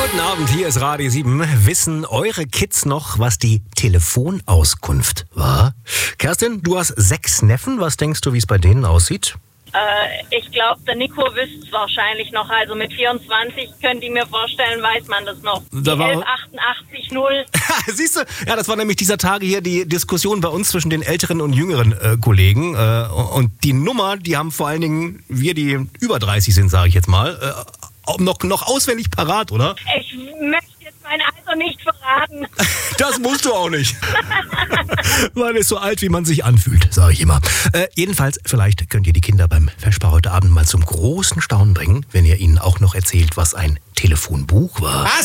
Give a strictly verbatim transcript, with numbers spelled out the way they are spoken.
Guten Abend, hier ist Radio sieben. Wissen eure Kids noch, was die Telefonauskunft war? Kerstin, du hast sechs Neffen. Was denkst du, wie es bei denen aussieht? Äh, ich glaube, der Nico wüsste es wahrscheinlich noch. Also mit vierundzwanzig könnt ihr mir vorstellen, weiß man das noch. Da die war- elf achtundachtzig null. Siehst du? Ja, das war nämlich dieser Tage hier die Diskussion bei uns zwischen den älteren und jüngeren äh, Kollegen. Äh, und die Nummer, die haben vor allen Dingen wir, die über dreißig sind, sage ich jetzt mal, äh, auch noch, noch auswendig parat, oder? Ich möchte jetzt mein Alter nicht verraten. Das musst du auch nicht. Man ist so alt, wie man sich anfühlt, sage ich immer. Äh, jedenfalls, vielleicht könnt ihr die Kinder beim Vesper heute Abend mal zum großen Staunen bringen, wenn ihr ihnen auch noch erzählt, was ein Telefonbuch war. Was?